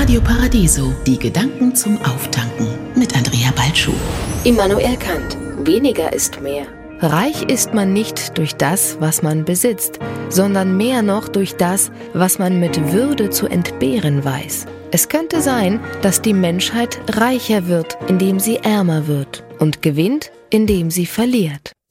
Radio Paradiso, die Gedanken zum Auftanken mit Andrea Balschuh. Immanuel Kant: Weniger ist mehr. Reich ist man nicht durch das, was man besitzt, sondern mehr noch durch das, was man mit Würde zu entbehren weiß. Es könnte sein, dass die Menschheit reicher wird, indem sie ärmer wird, und gewinnt, indem sie verliert.